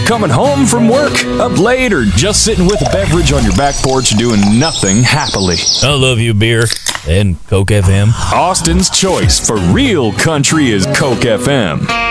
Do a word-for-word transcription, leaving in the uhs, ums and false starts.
Coming home from work, up late, or just sitting with a beverage on your back porch doing nothing happily. I love you, beer. And Coke F M. Austin's choice for real country is Coke F M.